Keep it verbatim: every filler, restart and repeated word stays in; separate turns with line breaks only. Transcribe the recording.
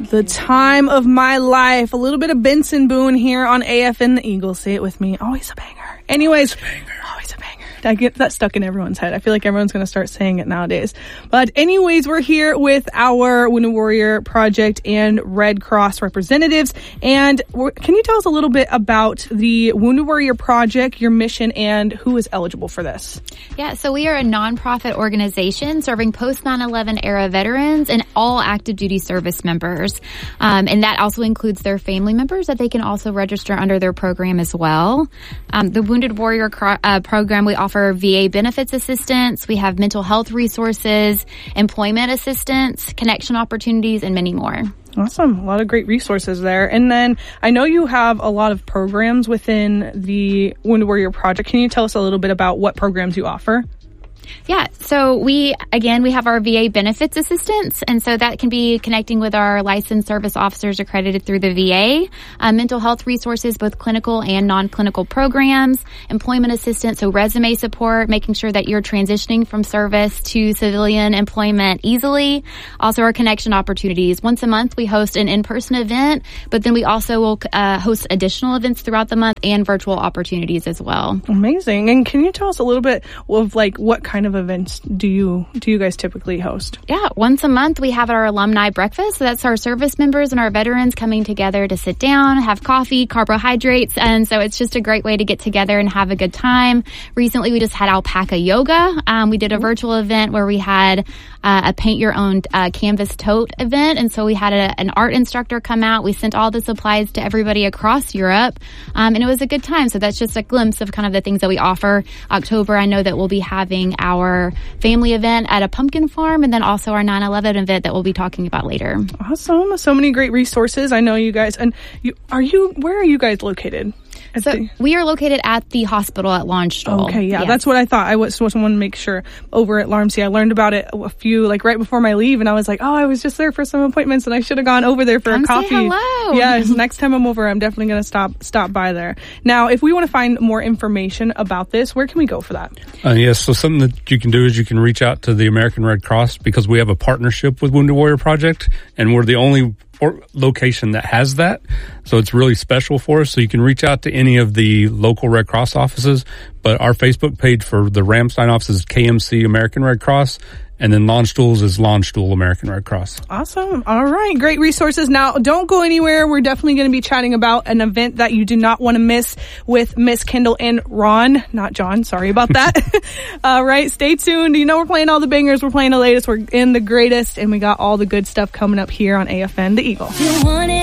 The time of my life. A little bit of Benson Boone here on A F N the Eagle. Say it with me. Always a banger. Anyways, always a banger. Always a banger. I get that stuck in everyone's head. I feel like everyone's going to start saying it nowadays. But anyways, we're here with our Wounded Warrior Project and Red Cross representatives. And we're, can you tell us a little bit about the Wounded Warrior Project, your mission, and who is eligible for this?
Yeah, so we are a nonprofit organization serving post nine eleven era veterans and all active duty service members. Um, and that also includes their family members that they can also register under their program as well. Um, the Wounded Warrior cro- uh, program, we offer for V A benefits assistance. We have mental health resources, employment assistance, connection opportunities, and many more.
Awesome. A lot of great resources there. And then I know you have a lot of programs within the Wounded Warrior Project. Can you tell us a little bit about what programs you offer?
Yeah, so we, again, we have our V A benefits assistance, and so that can be connecting with our licensed service officers accredited through the V A, uh, mental health resources, both clinical and non-clinical programs, employment assistance, so resume support, making sure that you're transitioning from service to civilian employment easily. Also our connection opportunities. Once a month we host an in-person event, but then we also will uh, host additional events throughout the month and virtual opportunities as well.
Amazing. And can you tell us a little bit of like what kind of events do you do you guys typically host?
Yeah, once a month we have our alumni breakfast. So that's our service members and our veterans coming together to sit down, have coffee, carbohydrates, and so it's just a great way to get together and have a good time. Recently we just had alpaca yoga. Um, we did a virtual event where we had uh, a paint your own uh, canvas tote event, and so we had a, an art instructor come out. We sent all the supplies to everybody across Europe, um, and it was a good time. So that's just a glimpse of kind of the things that we offer. October, I know that we'll be having our family event at a pumpkin farm, and then also our nine eleven event that we'll be talking about later.
Awesome. So many great resources. I know you guys, and you, are you, where are you guys located?
At so the, we are located at the hospital at Landstuhl.
Okay, yeah,
yes.
That's what I thought. I was just want to make sure over at Larmsey. I learned about it a few, like right before my leave, and I was like, oh, I was just there for some appointments, and I should have gone over there for
Come
a coffee.
Say hello.
Yeah, next time I'm over, I'm definitely going to stop stop by there. Now, if we want to find more information about this, where can we go for that?
Uh, yes, so something that you can do is you can reach out to the American Red Cross because we have a partnership with Wounded Warrior Project, and we're the only or location that has that. So it's really special for us. So you can reach out to any of the local Red Cross offices, but our Facebook page for the Ramstein office is K M C American Red Cross, and then Landstuhl's is Landstuhl American Red Cross.
Awesome. All right. Great resources. Now, don't go anywhere. We're definitely going to be chatting about an event that you do not want to miss with Miss Kendall and Ron. Not John. Sorry about that. All right. Stay tuned. You know we're playing all the bangers. We're playing the latest. We're in the greatest. And we got all the good stuff coming up here on A F N The Eagle.